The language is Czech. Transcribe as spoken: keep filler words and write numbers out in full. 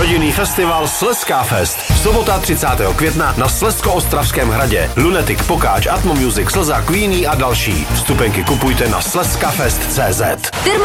Rodinný festival Slezská Fest. Sobota třicátého května na Slezsko-Ostravském hradě. Lunatic, Pokáč, Atmo Music, Slza, Queenie a další. Vstupenky kupujte na slezskafest tečka cé zet.